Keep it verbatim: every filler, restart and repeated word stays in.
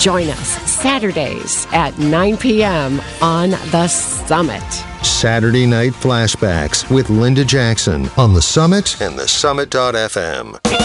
Join us Saturdays at nine p.m. on The Summit. Saturday Night Flashbacks with Linda Jackson on The Summit and the summit dot f m.